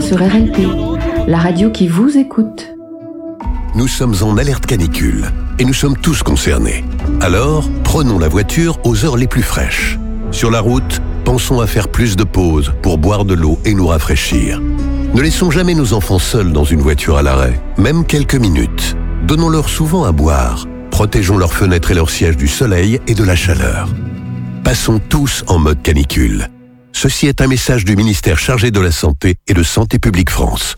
sur RLP, la radio qui vous écoute. Nous sommes en alerte canicule et nous sommes tous concernés. Alors, prenons la voiture aux heures les plus fraîches. Sur la route, pensons à faire plus de pauses pour boire de l'eau et nous rafraîchir. Ne laissons jamais nos enfants seuls dans une voiture à l'arrêt, même quelques minutes. Donnons-leur souvent à boire. Protégeons leurs fenêtres et leurs sièges du soleil et de la chaleur. Passons tous en mode canicule. Ceci est un message du ministère chargé de la Santé et de Santé publique France.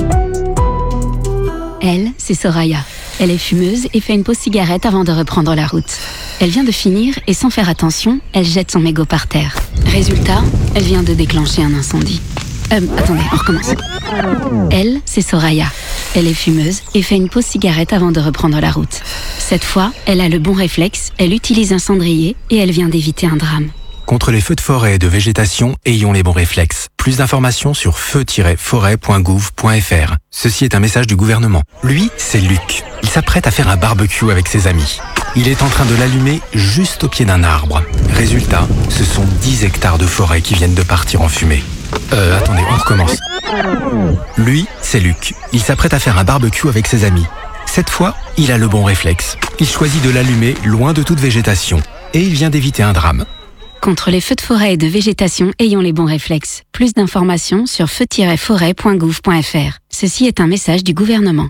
Elle, c'est Soraya. Elle est fumeuse et fait une pause cigarette avant de reprendre la route. Elle vient de finir et sans faire attention, elle jette son mégot par terre. Résultat, elle vient de déclencher un incendie. Attendez, on recommence. Elle, c'est Soraya. Elle est fumeuse et fait une pause cigarette avant de reprendre la route. Cette fois, elle a le bon réflexe, elle utilise un cendrier et elle vient d'éviter un drame. Contre les feux de forêt et de végétation, ayons les bons réflexes. Plus d'informations sur feu-forêt.gouv.fr. Ceci est un message du gouvernement. Lui, c'est Luc. Il s'apprête à faire un barbecue avec ses amis. Il est en train de l'allumer juste au pied d'un arbre. Résultat, ce sont 10 hectares de forêt qui viennent de partir en fumée. Attendez, on recommence. Lui, c'est Luc. Il s'apprête à faire un barbecue avec ses amis. Cette fois, il a le bon réflexe. Il choisit de l'allumer loin de toute végétation. Et il vient d'éviter un drame. Contre les feux de forêt et de végétation, ayons les bons réflexes. Plus d'informations sur feu-forêt.gouv.fr. Ceci est un message du gouvernement.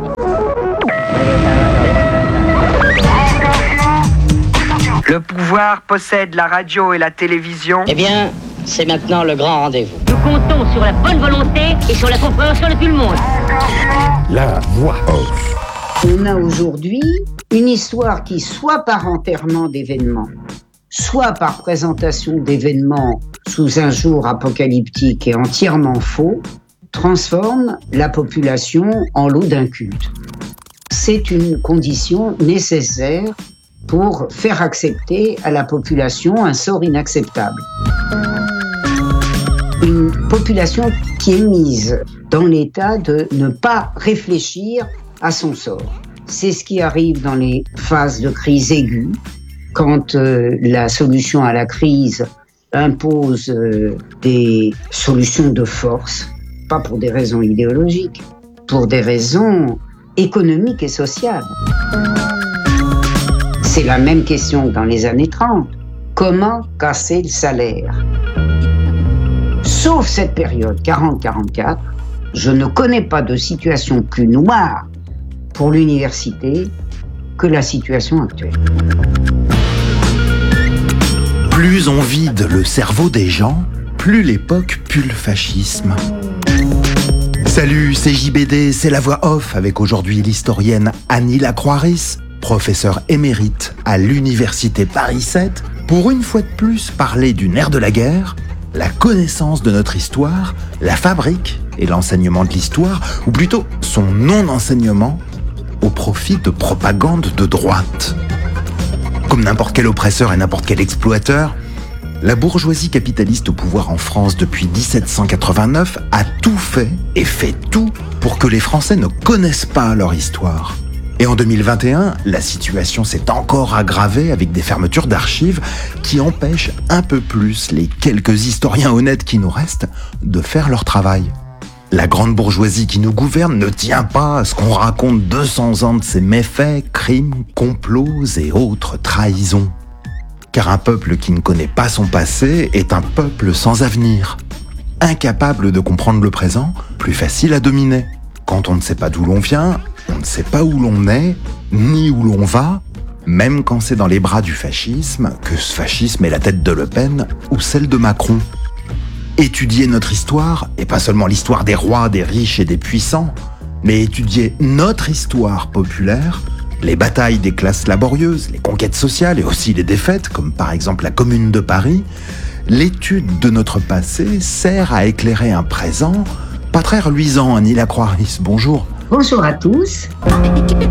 Le pouvoir possède la radio et la télévision. Eh bien, c'est maintenant le grand rendez-vous. Nous comptons sur la bonne volonté et sur la compréhension de tout le monde. La voix off. On a aujourd'hui une histoire qui, soit par enterrement d'événements, soit par présentation d'événements sous un jour apocalyptique et entièrement faux, transforme la population en lot d'incultes. C'est une condition nécessaire pour faire accepter à la population un sort inacceptable. Une population qui est mise dans l'état de ne pas réfléchir à son sort. C'est ce qui arrive dans les phases de crise aiguë, quand la solution à la crise impose des solutions de force, pas pour des raisons idéologiques, pour des raisons économiques et sociales. C'est la même question que dans les années 30. Comment casser le salaire ? Sauf cette période 40-44, je ne connais pas de situation plus noire pour l'université que la situation actuelle. Plus on vide le cerveau des gens, plus l'époque pue le fascisme. Salut, c'est JBD, c'est la voix off avec aujourd'hui l'historienne Annie Lacroix-Ris, professeure émérite à l'université Paris 7, pour une fois de plus parler du nerf de la guerre, la connaissance de notre histoire, la fabrique et l'enseignement de l'histoire, ou plutôt son non-enseignement, au profit de propagande de droite. Comme n'importe quel oppresseur et n'importe quel exploiteur, la bourgeoisie capitaliste au pouvoir en France depuis 1789 a tout fait et fait tout pour que les Français ne connaissent pas leur histoire. Et en 2021, la situation s'est encore aggravée avec des fermetures d'archives qui empêchent un peu plus les quelques historiens honnêtes qui nous restent de faire leur travail. La grande bourgeoisie qui nous gouverne ne tient pas à ce qu'on raconte 200 ans de ses méfaits, crimes, complots et autres trahisons. Car un peuple qui ne connaît pas son passé est un peuple sans avenir. Incapable de comprendre le présent, plus facile à dominer. Quand on ne sait pas d'où l'on vient, on ne sait pas où l'on est, ni où l'on va, même quand c'est dans les bras du fascisme, que ce fascisme est la tête de Le Pen ou celle de Macron. Étudier notre histoire, et pas seulement l'histoire des rois, des riches et des puissants, mais étudier notre histoire populaire, les batailles des classes laborieuses, les conquêtes sociales et aussi les défaites, comme par exemple la Commune de Paris, l'étude de notre passé sert à éclairer un présent pas très reluisant. Annie Lacroix-Ris, bonjour. Bonjour à tous.